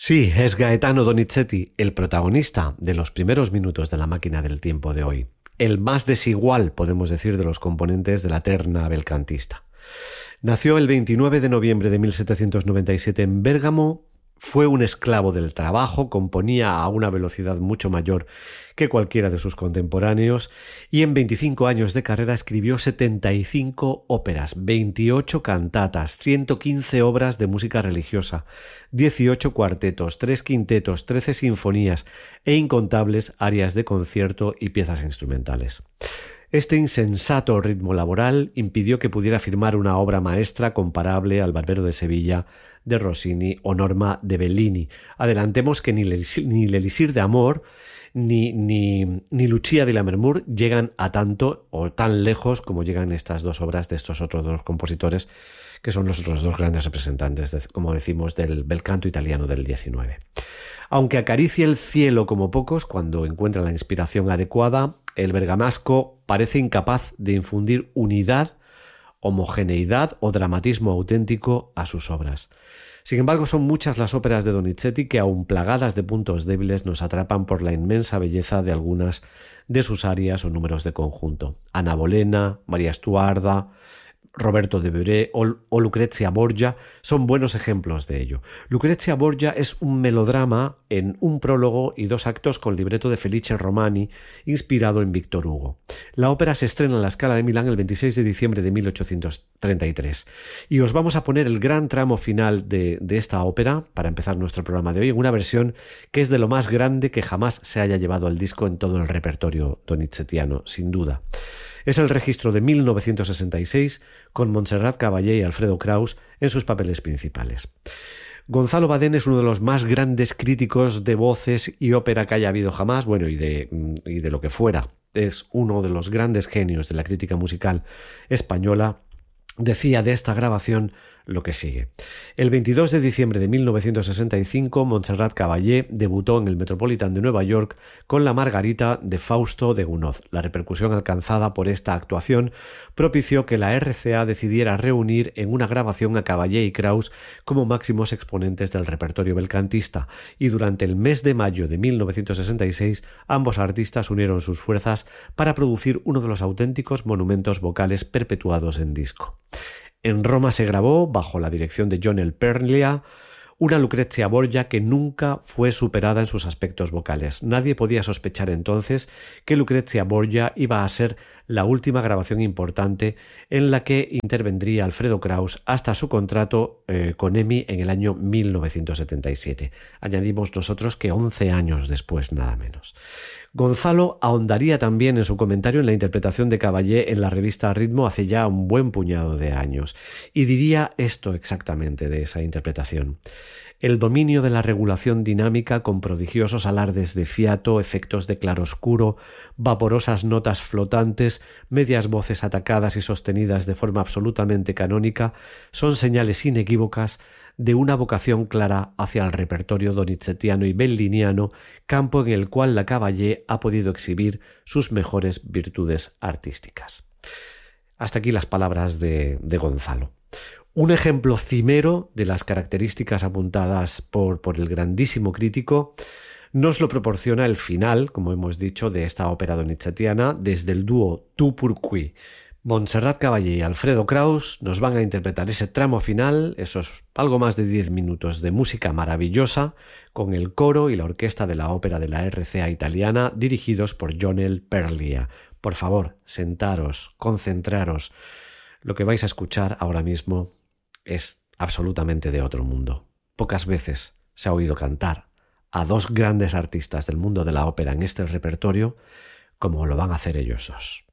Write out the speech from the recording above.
Sí, es Gaetano Donizetti, el protagonista de los primeros minutos de La máquina del tiempo de hoy. El más desigual, podemos decir, de los componentes de la terna belcantista. Nació el 29 de noviembre de 1797 en Bérgamo. Fue un esclavo del trabajo, componía a una velocidad mucho mayor que cualquiera de sus contemporáneos y en 25 años de carrera escribió 75 óperas, 28 cantatas, 115 obras de música religiosa, 18 cuartetos, 3 quintetos, 13 sinfonías e incontables arias de concierto y piezas instrumentales. Este insensato ritmo laboral impidió que pudiera firmar una obra maestra comparable al Barbero de Sevilla de Rossini o Norma de Bellini. Adelantemos que ni l'Elixir de Amor ni Lucia di Lammermoor llegan a tanto o tan lejos como llegan estas dos obras de estos otros dos compositores, que son los otros dos grandes representantes, como decimos, del bel canto italiano del XIX. Aunque acaricia el cielo como pocos cuando encuentra la inspiración adecuada, el bergamasco parece incapaz de infundir unidad, homogeneidad o dramatismo auténtico a sus obras. Sin embargo, son muchas las óperas de Donizetti que, aun plagadas de puntos débiles, nos atrapan por la inmensa belleza de algunas de sus arias o números de conjunto. Anna Bolena, María Stuarda, Roberto de Buré o Lucrezia Borgia son buenos ejemplos de ello. Lucrezia Borgia es un melodrama en un prólogo y 2 actos con libreto de Felice Romani, inspirado en Víctor Hugo. La ópera se estrena en la Scala de Milán el 26 de diciembre de 1833. Y os vamos a poner el gran tramo final de esta ópera, para empezar nuestro programa de hoy, en una versión que es de lo más grande que jamás se haya llevado al disco en todo el repertorio donizettiano, sin duda. Es el registro de 1966 con Montserrat Caballé y Alfredo Kraus en sus papeles principales. Gonzalo Badén es uno de los más grandes críticos de voces y ópera que haya habido jamás, bueno, y de lo que fuera. Es uno de los grandes genios de la crítica musical española. Decía de esta grabación lo que sigue. El 22 de diciembre de 1965, Montserrat Caballé debutó en el Metropolitan de Nueva York con la Margarita de Fausto de Gounod. La repercusión alcanzada por esta actuación propició que la RCA decidiera reunir en una grabación a Caballé y Kraus como máximos exponentes del repertorio belcantista, y durante el mes de mayo de 1966 ambos artistas unieron sus fuerzas para producir uno de los auténticos monumentos vocales perpetuados en disco. En Roma se grabó, bajo la dirección de John L. Perlia, una Lucrezia Borgia que nunca fue superada en sus aspectos vocales. Nadie podía sospechar entonces que Lucrezia Borgia iba a ser la última grabación importante en la que intervendría Alfredo Kraus hasta su contrato con EMI en el año 1977. Añadimos nosotros que 11 años después, nada menos. Gonzalo ahondaría también en su comentario en la interpretación de Caballé en la revista Ritmo hace ya un buen puñado de años, y diría esto exactamente de esa interpretación. El dominio de la regulación dinámica con prodigiosos alardes de fiato, efectos de claroscuro, vaporosas notas flotantes, medias voces atacadas y sostenidas de forma absolutamente canónica, son señales inequívocas de una vocación clara hacia el repertorio donizettiano y belliniano, campo en el cual la Caballé ha podido exhibir sus mejores virtudes artísticas. Hasta aquí las palabras de Gonzalo. Un ejemplo cimero de las características apuntadas por el grandísimo crítico nos lo proporciona el final, como hemos dicho, de esta ópera donizettiana desde el dúo Tu Pourquoi. Montserrat Caballé y Alfredo Kraus nos van a interpretar ese tramo final, esos algo más de 10 minutos de música maravillosa, con el coro y la orquesta de la ópera de la RCA italiana, dirigidos por John L. Perlia. Por favor, sentaros, concentraros. Lo que vais a escuchar ahora mismo es absolutamente de otro mundo. Pocas veces se ha oído cantar a 2 grandes artistas del mundo de la ópera en este repertorio como lo van a hacer ellos dos.